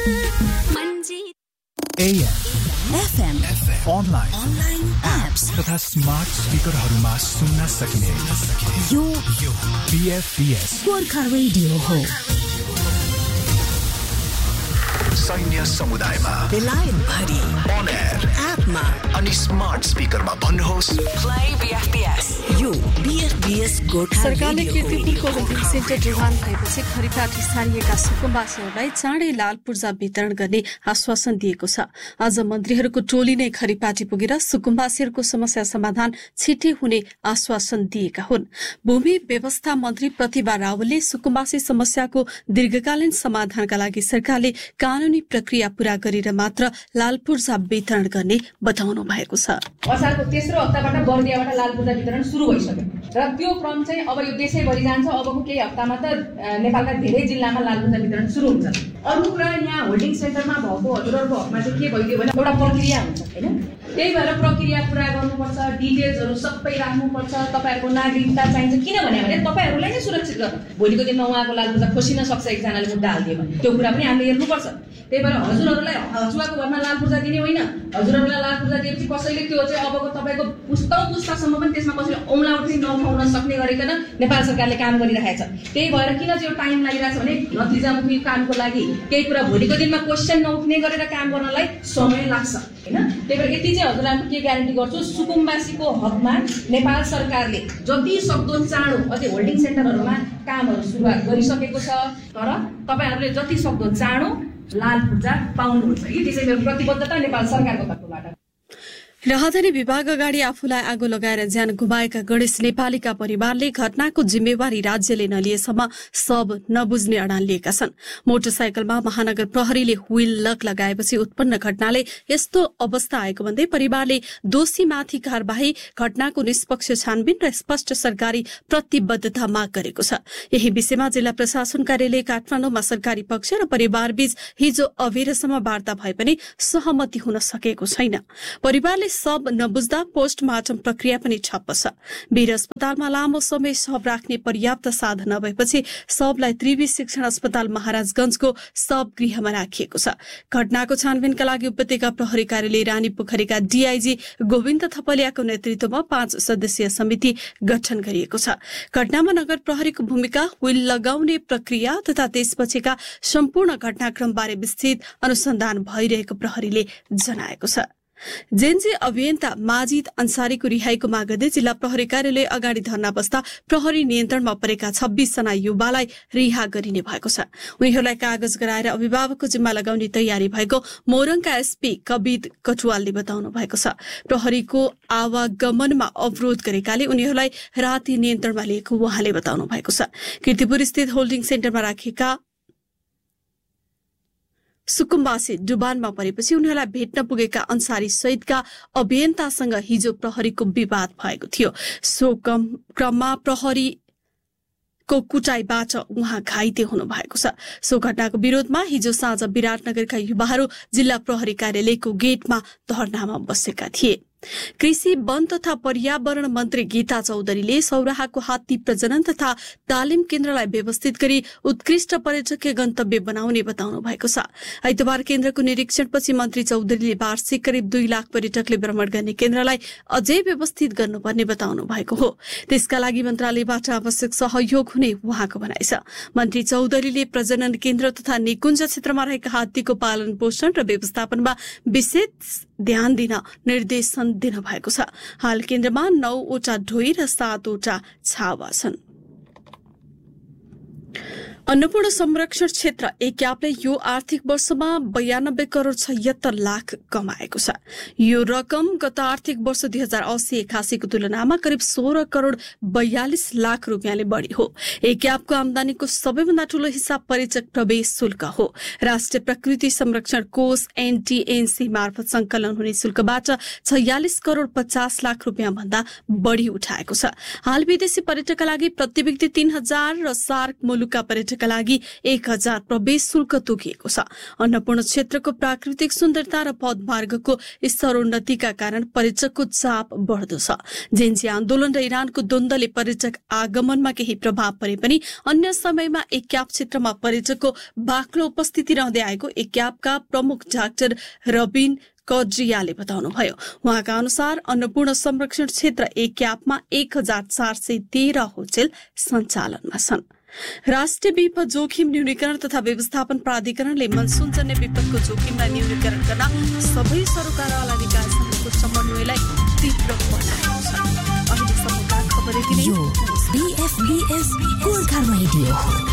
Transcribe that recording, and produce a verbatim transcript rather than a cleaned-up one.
A M, F M, online, online apps तथा smart स्पिकरहरूमा सुन्न सक्ने यो यो B F B S Gorkha radio हो। सैन्य समुदायमा बेलायत भरि on air एपमा अनि स्मार्ट स्पिकरमा भन्नुहोस् play B F B S यो B F B S Gorkha सरकारले रेडियो कीर्तिपुरको होल्डिङ सेन्टर निर्माण भएपछि खरिपाटी स्थानीयका सुकुम्बासीहरूलाई चाँडै लाल पूर्जा वितरण गर्ने आश्वासन दिएको छ। आज मन्त्रीहरूको टोली नै खरिपाटी पुगेर सुकुम्बासीहरूको समस्या समाधान छिटै हुने आश्वासन दिएका हुन्। भूमि व्यवस्था मन्त्री प्रतिभा रावलले सुकुम्बासी समस्याको दीर्घकालीन समाधानका लागि सरकारले कानूनी प्रक्रिया पूरा गरेर मात्र लाल पूर्जा वितरण गर्ने बताउनु भएको छ। असारको तेस्रो हप्ताबाट बर्दियाबाट लाल पूर्जा वितरण सुरु भइसक्यो र त्यो क्रम चाहिँ अब यो देशैभरि जान्छ। अबको केही हप्तामा त नेपालका धेरै जिल्लामा लाल पूर्जा वितरण सुरु हुन्छ। अर्को कुरा यहाँ होल्डिङ सेन्टरमा भएको हजुरहरूको हकमा चाहिँ के भइदियो भने एउटा प्रक्रिया हुन्छ हैन। त्यही भएर प्रक्रिया पूरा गर्नुपर्छ, डिटेल्सहरू सबै राख्नुपर्छ। तपाईहरुको नागरिकता चाहिन्छ किनभने भने तपाईहरुलाई नै सुरक्षित गर्न भोलिको दिनमा उहाँको लाल पूर्जा खोसिन सक्छ एकजनाले मुद्दा हाल्दियो भने त्यो कुरा पनि हामीले हेर्नुपर्छ। त्यही भएर हजुरहरूलाई हजुरको घरमा लाल पूर्जा दिने होइन। हजुरहरूलाई लाल पूर्जा दिएपछि कसैले त्यो चाहिँ अबको तपाईको पुस्तौं पुस्तासम्म पनि त्यसमा कसैले औँला उठ्ने नउठाउन सक्ने गरिकन नेपाल सरकारले काम गरिरहेको छ। त्यही भएर किन चाहिँ टाइम लागिरहेछ भने नतिजामुखी कामको लागि केही कुरा भोलिको दिनमा क्वेशन नउठ्ने गरेर काम गर्नलाई समय लाग्छ हैन। त्यही भएर यति चाहिँ हजुरहरूको के ग्यारेन्टी गर्छु, सुकुम्बासीको हकमा नेपाल सरकारले जति सक्दो चाँडो अझै होल्डिङ सेन्टरहरूमा कामहरू सुरुवात गरिसकेको छ। तर तपाईहरुले जति सक्दो चाँडो लाल पूर्जा पाउनुहुन्छ। यति चाहिँ मेरो प्रतिबद्धता नेपाल सरकारको तर्फबाट। राहदानी विभाग अगाडि आफूलाई आगो लगाएर ज्यान गुमाएका गणेश नेपालीका परिवारले घटनाको जिम्मेवारी राज्यले नलिएसम्म सब नबुझ्ने अडान लिएका छन्। मोटरसाइकलमा महानगर प्रहरीले व्हील लक लगाएपछि उत्पन्न घटनाले यस्तो अवस्था आएको भन्दै परिवारले दोषीमाथि कारबाही, घटनाको निष्पक्ष छानबिन र स्पष्ट सरकारी प्रतिबद्धता माग गरेको छ। यही विषयमा जिल्ला प्रशासन कार्यालय काठमाडौँमा सरकारी पक्ष र परिवारबीच हिजो अबेरसम्म वार्ता भए पनि सहमति हुन सकेको छैन। परिवारले सब नबुझ्दा पोस्टमार्टम प्रक्रिया पनि ठप्प छ। वीर अस्पतालमा लामो समय शव राख्ने पर्याप्त साधन नभएपछि शवलाई त्रिवी शिक्षण अस्पताल महाराजगंजको शव गृहमा राखिएको छ। घटनाको छानबिनका लागि उपत्यका प्रहरी कार्यालय रानी पोखरीका डीआईजी गोविन्द थपलियाको नेतृत्वमा पाँच सदस्यीय समिति गठन गरिएको छ। घटनामा नगर प्रहरीको भूमिका, व्हील लगाउने प्रक्रिया तथा त्यसपछिका सम्पूर्ण घटनाक्रमबारे विस्तृत अनुसन्धान भइरहेको प्रहरीले जनाएको छ। जेएनजी अभियन्ता माजिद अन्सारीको रिहाईको माग गर्दै जिल्ला प्रहरी कार्यालय अगाडि धरना बस्दा प्रहरी नियन्त्रणमा परेका छब्बीस जना युवालाई रिहा गरिने भएको छ। उनीहरूलाई कागज गराएर अभिभावकको जिम्मा लगाउने तयारी भएको मोरङका एसपी कविद कटुवालले बताउनु भएको छ। प्रहरीको आवागमनमा अवरोध गरेकाले उनीहरूलाई राति नियन्त्रणमा लिएको उहाँले बताउनु भएको छ। कीर्तिपुर स्थित होल्डिङ सेन्टरमा राखेका सुकुम्बासी डुबानमा परेपछि उनीहरूलाई भेट्न पुगेका अन्सारी सहितका अभियन्तासँग हिजो प्रहरीको विवाद भएको थियो। सो क्रममा प्रहरी को कुटाईबाट उहाँ घाइते हुनु भएको छ। सो घटनाको विरोधमा हिजो साँझ विराटनगरका युवाहरू जिल्ला प्रहरी कार्यालयको गेटमा धरनामा बसेका थिए। कृषि, वन तथा पर्यावरण मन्त्री गीता चौधरीले सौराहाको हात्ती प्रजनन तथा तालिम केन्द्रलाई व्यवस्थित गरी उत्कृष्ट पर्यटकीय गन्तव्य बनाउने बताउनु भएको छ। आइतबार केन्द्रको निरीक्षणपछि मन्त्री चौधरीले वार्षिक करिब दुई लाख पर्यटकले भ्रमण गर्ने केन्द्रलाई अझै व्यवस्थित गर्नुपर्ने बताउनु भएको हो। त्यसका लागि मन्त्रालयबाट आवश्यक सहयोग हुने उहाँको भनाइ छ। मन्त्री चौधरीले प्रजनन केन्द्र तथा निकुञ्ज क्षेत्रमा रहेका हात्तीको पालन पोषण र व्यवस्थापनमा विशेष ध्यान दिन निर्देशन दिनु भएको छ। हाल केन्द्रमा नौवटा ढोई र सातवटा छावा छन्। अन्नपूर्ण संरक्षण क्षेत्र एक्यापले यो आर्थिक वर्षमा बयानब्बे करोड़ छयत्तर लाख कमाएको छ। यो रकम गत आर्थिक वर्ष दुई हजार अस्सी एकासीको तुलनामा करिब सोह्र करोड़ बयालिस लाख रुपियाँले बढ़ी हो। एक्यापको आमदानीको सबैभन्दा ठूलो हिस्सा पर्यटक प्रवेश शुल्क हो। राष्ट्रिय प्रकृति संरक्षण कोष एनटीएनसी मार्फत संकलन हुने शुल्कबाट छयालिस करोड़ पचास लाख रुपियाँ भन्दा बढ़ी उठाएको छ। हाल विदेशी पर्यटकका लागि प्रति व्यक्ति तीन हजार र सार्क मुलुकका पर्यटक प्रवेशका लागि एक हजार प्रवेश शुल्क तोकिएको छ। अन्नपूर्ण क्षेत्रको प्राकृतिक सुन्दरता र पदमार्गको स्तरोन्नतिका कारण पर्यटकको चाप बढ्दो छ। जेन्जी आन्दोलन र इरानको द्वन्द्वले पर्यटक आगमनमा केही प्रभाव परे पनि अन्य समयमा एक्याप क्षेत्रमा पर्यटकको बाक्लो उपस्थिति रहँदै आएको एक्यापका प्रमुख डाक्टर रबिन कड्रियाले बताउनुभयो। उहाँका अनुसार अन्नपूर्ण संरक्षण क्षेत्र एक्यापमा एक हजार चार सय तेह्र होटल सञ्चालनमा छन्। राष्ट्रिय विपद जोखिम न्यूनीकरण तथा व्यवस्थापन प्राधिकरणले मनसूनजन्य विपदको जोखिमलाई न्यूनीकरण गर्न सबै सरकारवाला निकायहरूको समन्वयलाई तीव्र बनाएको छ। अहिलेसम्मका खबर यति नै। यो बीएफबीएस गोर्खा रेडियो।